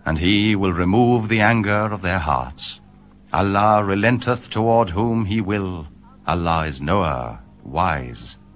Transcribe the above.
and he will remove the anger of their hearts. Allah relenteth toward whom he will. Allah is knower, wise.